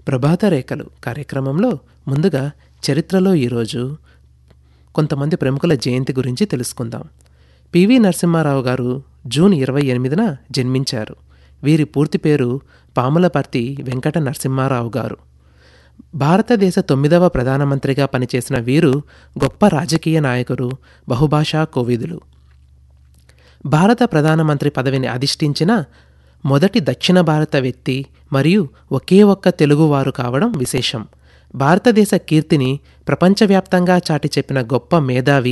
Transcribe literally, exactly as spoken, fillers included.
ప్రభాత రేఖలు కార్యక్రమంలో ముందుగా చరిత్రలో ఈరోజు కొంతమంది ప్రముఖుల జయంతి గురించి తెలుసుకుందాం. పివి నరసింహారావు గారు జూన్ ఇరవై ఎనిమిదిన జన్మించారు. వీరి పూర్తి పేరు పాములపర్తి వెంకట నరసింహారావు గారు. భారతదేశ తొమ్మిదవ ప్రధానమంత్రిగా పనిచేసిన వీరు గొప్ప రాజకీయ నాయకులు, బహుభాషా కోవిదులు. భారత ప్రధానమంత్రి పదవిని అధిష్ఠించిన మొదటి దక్షిణ భారత వ్యక్తి మరియు ఒకే ఒక్క తెలుగువారు కావడం విశేషం. భారతదేశ కీర్తిని ప్రపంచవ్యాప్తంగా చాటి చెప్పిన గొప్ప మేధావి,